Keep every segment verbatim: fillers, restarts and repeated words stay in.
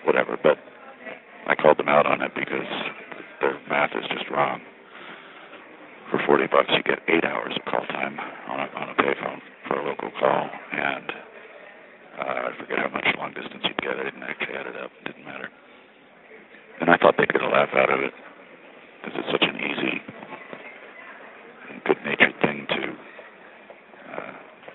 whatever. But I called them out on it because their math is just wrong. For forty bucks, you get eight hours of call time on a, on a payphone for a local call, and uh, I forget how much long distance you'd get. I didn't actually add it up. It didn't matter. And I thought they'd get a laugh out of it because it's such an easy and good-natured thing to uh,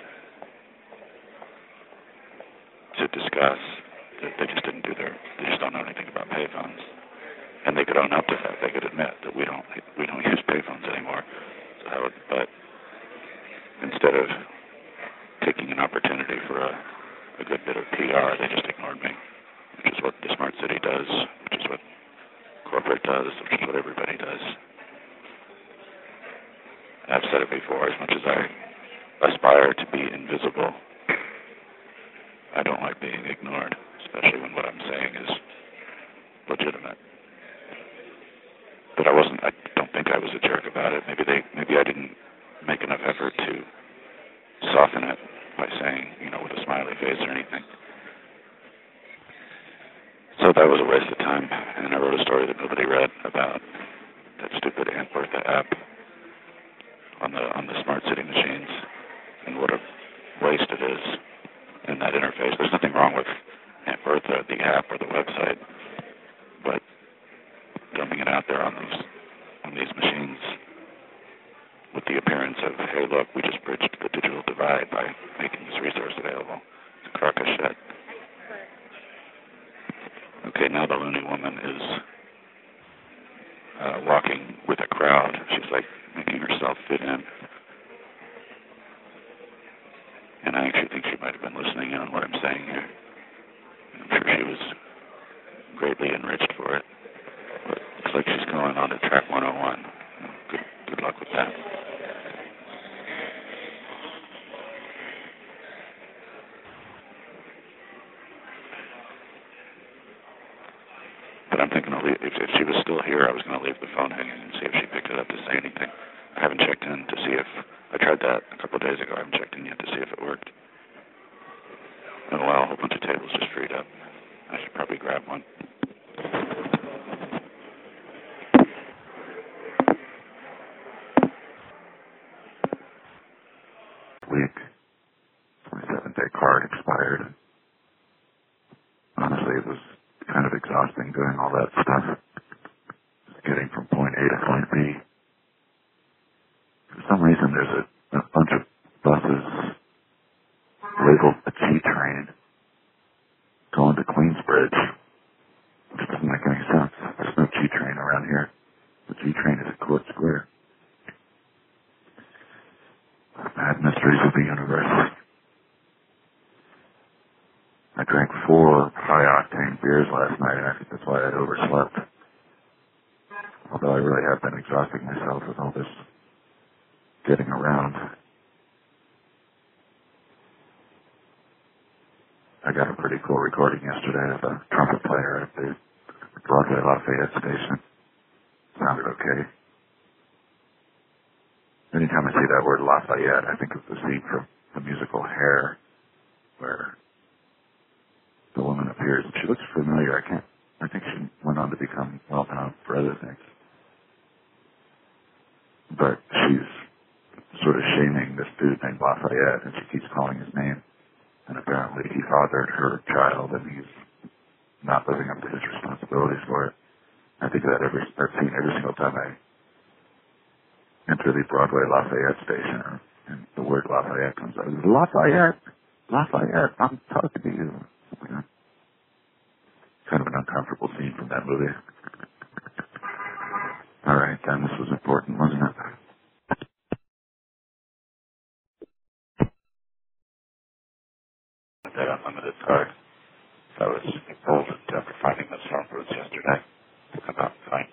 to discuss. That they just didn't do their. They just don't know anything about payphones. And they could own up to that. They could admit that we don't we don't use payphones anymore. So, but instead of taking an opportunity for a, a good bit of P R, they just ignored me, which is what the smart city does, which is what corporate does, which is what everybody does. I've said it before. As much as I aspire to be invisible, I don't like being ignored, especially when what I'm saying is legitimate. But I wasn't, I don't think I was a jerk about it. Maybe they, maybe I didn't make enough effort to soften it by saying, you know, with a smiley face or anything. So that was a waste of time. And I wrote a story that nobody read about that stupid Aunt Bertha app on the, on the smart city machines and what a waste it is in that interface. There's nothing wrong with Aunt Bertha, the app or the website, but dumping it out there on these on these machines with the appearance of, hey, look, we just bridged the digital divide by making this resource available. It's a crock of shit. Okay, now the loony woman is uh, walking with a crowd. She's like making herself fit in. And I actually think she might have been listening in on what I'm saying here. I'm sure she was greatly enriched for it. But it's like she's going on to track one oh one. Good, good luck with that. But I'm thinking of leave, if, if she was still here, I was going to leave the phone hanging and see if she picked it up to say anything. I haven't checked in to see if, I tried that a couple of days ago. I haven't checked in yet to see if it worked. And wow, a whole bunch of tables just freed up. I should probably grab one. Week, twenty-seven day card expired. Honestly, it was kind of exhausting doing all that stuff. Getting from point A to point B. For some reason, there's a, a bunch of buses labeled a G train going to Queensbridge, which doesn't make any sense. There's no G train around here. The G train is at Court Square. Mad mysteries of the universe. I drank four high-octane beers last night, and I think that's why I overslept. Although I really have been exhausting myself with all this getting around. I got a pretty cool recording yesterday of a trumpet player at the Broadway Lafayette station. Sounded okay. Anytime I see that word Lafayette, I think of the scene from the musical Hair, where the woman appears. She looks familiar. I can't. I think she went on to become well known for other things. But she's sort of shaming this dude named Lafayette, and she keeps calling his name. And apparently he fathered her child, and he's not living up to his responsibilities for it. I think of that every that scene every single time I enter the Broadway Lafayette station, and the word Lafayette comes out. Lafayette, Lafayette, I'm talking to you. You know, kind of an uncomfortable scene from that movie. All right, then, this was important, wasn't it? That unlimited card. So I was emboldened after finding those phone booths yesterday. About fine.